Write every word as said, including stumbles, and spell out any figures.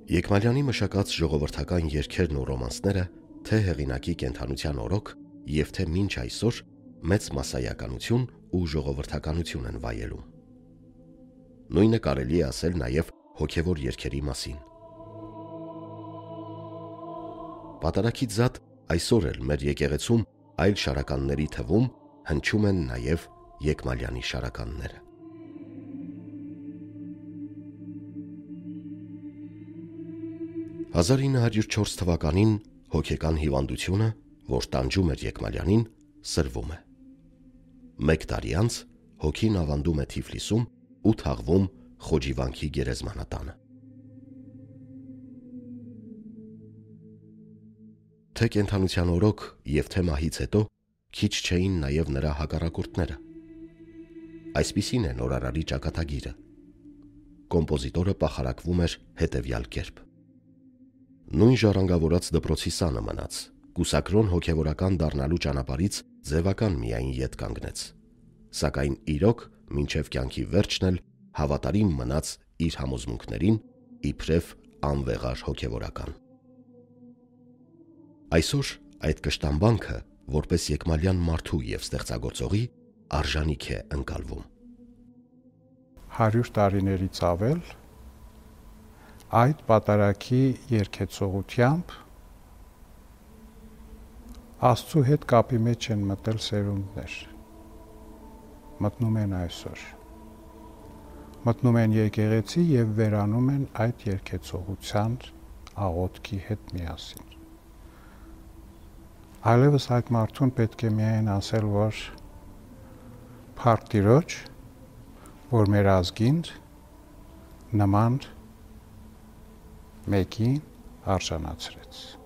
Եկմալյանի մշակած ժողովրդական երգերն ու ռոմանսները թե հեղինակի կենդանության օրոք և թե մինչ այսօր մեծ մասսայականություն ու ժողովրդականություն են վայելում։ Նույնը կարելի է ասել նաև հոգևոր երգերի մասին։ Պատարագից զատ այսօր էլ մեր եկեղեցում այլ շարականների թվում հնչում են նաև Եկմալյանի շարականները։ հազար ինը հարյուր չորս թվականին հոգեկան հիվանդությունը, որ տանջում էր Եկմալյանին, սրվում է։ Մեկ տարի անց հոգին ավանդում է Թիֆլիսում ու թաղվում Խոջիվանքի գերեզմանատանը։ Թե կենդանության օրոք և թե մահից հետո քիչ չէին նաև նրա հակառակորդները։ Այսպիսին է նորարարի ճակատագիրը։ Կոմպոզիտորը պախարակվում էր հետևյալ կերպ. Նույն ժառանգավորած դպրոցի սանը մնաց, կուսակրոն հոգևորական դառնալու ճանապարհից ձևական միայն ետ կանգնեց, սակայն իրոք մինչև կյանքի վերջն էլ հավատարիմ մնաց իր համոզմունքներին, իբրև անվեղար հոգևորական։ Այսօր այդ կշտամբանքը, որպես Եկմալյան մարդու և ստեղծագործողի, արժանիք է ընկալվում։ Հարյուր տարիներից ավել այդ պատարագի երգեցողությամբ Աստծու հետ կապի մեջ են մտել սերունդներ, մտնում են այսօր, մտնում են եկեղեցի և վերանում են այդ երգեցողության աղոթքի հետ միասին։ Այլևս այդ մարդուն պետք է միայն ասել, որ փառք Տիրոջ, որ մեր ազգին նման մեկին արժանացրեց։